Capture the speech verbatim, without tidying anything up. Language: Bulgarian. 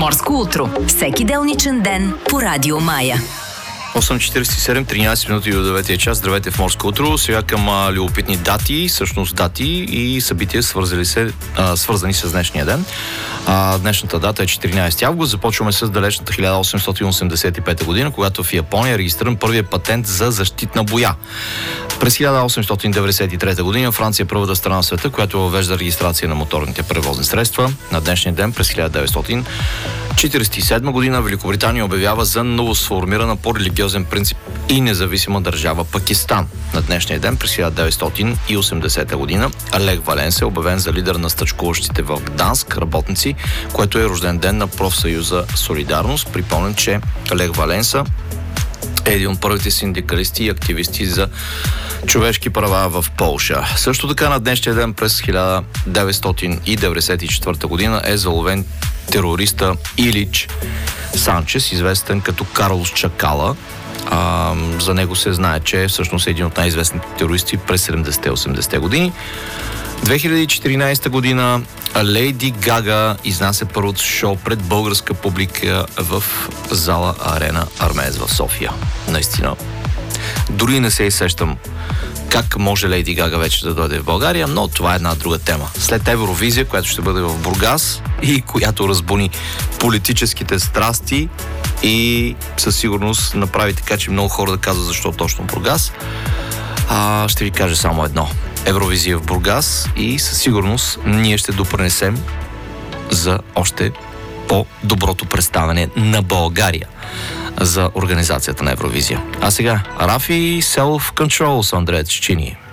Морско утро. Всеки делничен ден по Радио Мая. осем четиридесет и седем, тринадесет минути до деветия час. Здравейте в Морско утро. Сега към а, любопитни дати, всъщност дати и събития, свързали се, а, свързани с днешния ден. А, днешната дата е четиринадесети август. Започваме с далечната хиляда осемстотин осемдесет и пета година, когато в Япония е регистриран първият патент за защитна боя. През хиляда осемстотин деветдесет и трета година Франция е първата страна в света, която въвежда регистрация на моторните превозни средства. На днешния ден, през хиляда деветстотин четиридесет и седма година, Великобритания обявява за новосформирана по религиозен принцип и независима държава Пакистан. На днешния ден, през хиляда деветстотин и осемдесета година, Лех Валенса е обявен за лидер на стачкуващите в Гданск работници, което е рожден ден на профсъюза Солидарност. Припомням, че Лех Валенса е един от първите синдикалисти и активисти за човешки права в Полша. Също така на днешния ден, през хиляда деветстотин деветдесет и четвърта година, е заловен терориста Илич Санчес, известен като Карлос Чакала. А, за него се знае, че е всъщност един от най-известните терористи през седемдесетте и осемдесетте години. две хиляди и четиринадесета година Лейди Гага изнася първото шоу пред българска публика в зала Арена Армеец в София. Наистина, дори не се изсещам как може Лейди Гага вече да дойде в България, но това е една друга тема. След Евровизия, която ще бъде в Бургас и която разбуни политическите страсти и със сигурност направи така, че много хора да казват защо точно Бургас, а, ще ви кажа само едно. Евровизия в Бургас и със сигурност ние ще допринесем за още по-доброто представяне на България за организацията на Евровизия. А сега Рафи Self Control с Андрея Чичини.